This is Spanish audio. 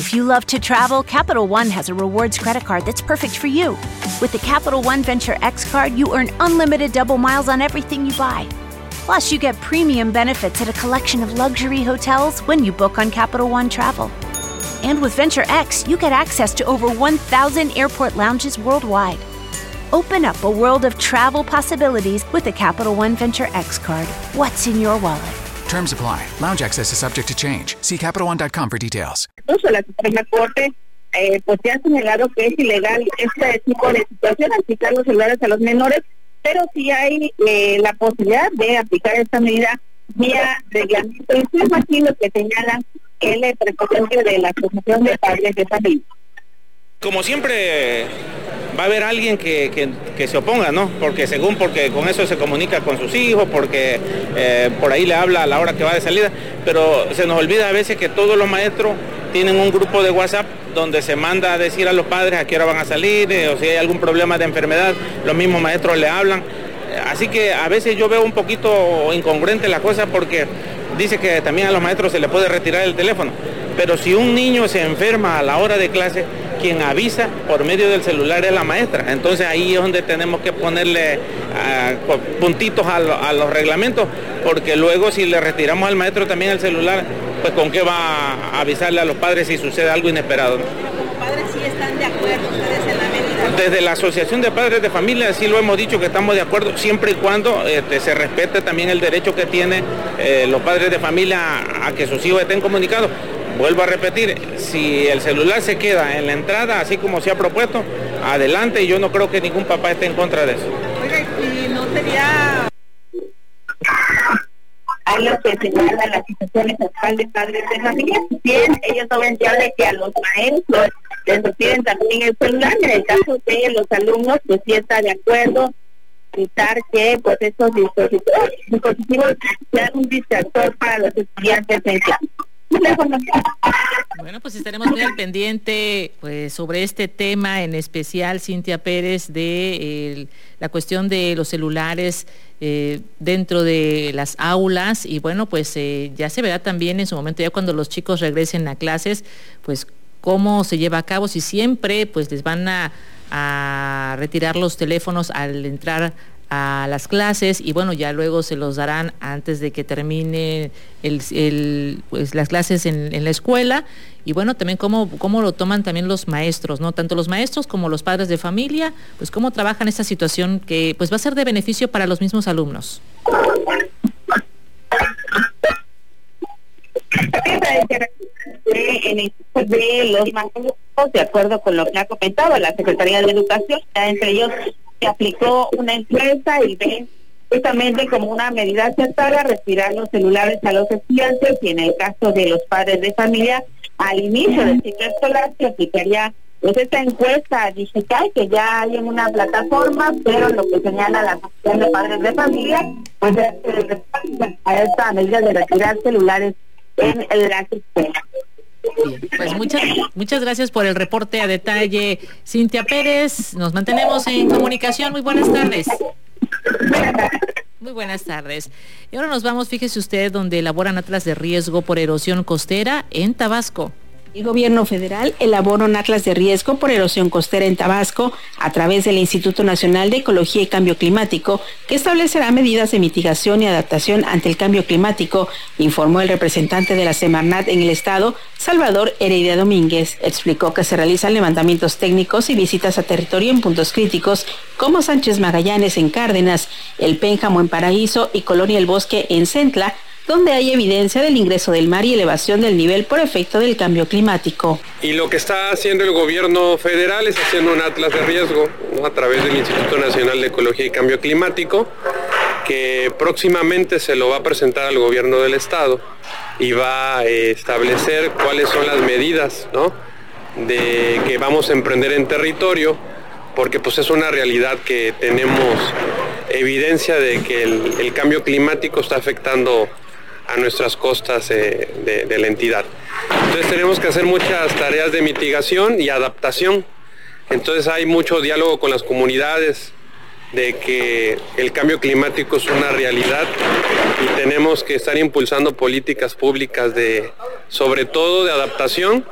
If you love to travel, Capital One has a rewards credit card that's perfect for you. With the Capital One Venture X card, you earn unlimited double miles on everything you buy. Plus, you get premium benefits at a collection of luxury hotels when you book on Capital One Travel. And with Venture X, you get access to over 1,000 airport lounges worldwide. Open up a world of travel possibilities with the Capital One Venture X card. What's in your wallet? Terms apply. Lounge access is subject to change. See CapitalOne.com for details. La Suprema Corte pues ya ha señalado que es ilegal este tipo de situaciones, aplicar los celulares a los menores, pero sí hay la posibilidad de aplicar esta medida vía reglamento. Y es aquí lo que señala el presidente de la Asociación de Padres de Familia. Como siempre va a haber alguien que se oponga, ¿no? Porque con eso se comunica con sus hijos, porque por ahí le habla a la hora que va de salida, pero se nos olvida a veces que todos los maestros tienen un grupo de WhatsApp donde se manda a decir a los padres a qué hora van a salir, o si hay algún problema de enfermedad, los mismos maestros le hablan. Así que a veces yo veo un poquito incongruente la cosa, porque dice que también a los maestros se les puede retirar el teléfono, pero si un niño se enferma a la hora de clase, quien avisa por medio del celular es la maestra. Entonces ahí es donde tenemos que ponerle puntitos a los reglamentos, porque luego si le retiramos al maestro también el celular, pues con qué va a avisarle a los padres si sucede algo inesperado, ¿no? ¿Los padres sí están de acuerdo ustedes en la medida? Desde la Asociación de Padres de Familia sí lo hemos dicho que estamos de acuerdo, siempre y cuando se respete también el derecho que tienen los padres de familia a que sus hijos estén comunicados. Vuelvo a repetir, si el celular se queda en la entrada, así como se ha propuesto, adelante, y yo no creo que ningún papá esté en contra de eso. Oiga, y no sería... Hay lo que señala la Asociación Estatal de Padres de Familia. Bien, ellos no ven viable que a los maestros les retiren también el celular. En el caso de los alumnos, pues sí está de acuerdo evitar que pues estos dispositivos sean un distractor para los estudiantes en clase. Bueno, pues estaremos muy al pendiente pues sobre este tema, en especial, Cintia Pérez, de la cuestión de los celulares dentro de las aulas, y bueno, pues ya se verá también en su momento, ya cuando los chicos regresen a clases, pues cómo se lleva a cabo, si siempre pues les van a retirar los teléfonos al entrar a las clases, y bueno, ya luego se los darán antes de que termine pues las clases en la escuela. Y bueno, también cómo lo toman también los maestros, ¿no? Tanto los maestros como los padres de familia, pues cómo trabajan esta situación que pues va a ser de beneficio para los mismos alumnos. En el caso de los maestros, de acuerdo con lo que ha comentado la Secretaría de Educación, entre ellos se aplicó una encuesta y ven justamente como una medida acertada retirar los celulares a los estudiantes, y en el caso de los padres de familia, al inicio del ciclo escolar se aplicaría pues esta encuesta digital que ya hay en una plataforma, pero lo que señala la Asociación de Padres de Familia pues es a esta medida de retirar celulares en las escuelas. Bien, pues muchas gracias por el reporte a detalle, Cintia Pérez. Nos mantenemos en comunicación. Muy buenas tardes. Muy buenas tardes. Y ahora nos vamos, fíjese usted, donde elaboran atlas de riesgo por erosión costera en Tabasco. El gobierno federal elabora un atlas de riesgo por erosión costera en Tabasco a través del Instituto Nacional de Ecología y Cambio Climático, que establecerá medidas de mitigación y adaptación ante el cambio climático, informó el representante de la Semarnat en el estado, Salvador Heredia Domínguez. Explicó que se realizan levantamientos técnicos y visitas a territorio en puntos críticos como Sánchez Magallanes en Cárdenas, El Pénjamo en Paraíso y Colonia El Bosque en Centla, donde hay evidencia del ingreso del mar y elevación del nivel por efecto del cambio climático. Y lo que está haciendo el gobierno federal es haciendo un atlas de riesgo, ¿no?, a través del Instituto Nacional de Ecología y Cambio Climático, que próximamente se lo va a presentar al gobierno del estado y va a establecer cuáles son las medidas, ¿no?, de que vamos a emprender en territorio, porque pues es una realidad que tenemos evidencia de que el cambio climático está afectando a nuestras costas de la entidad. Entonces tenemos que hacer muchas tareas de mitigación y adaptación. Entonces hay mucho diálogo con las comunidades de que el cambio climático es una realidad y tenemos que estar impulsando políticas públicas sobre todo de adaptación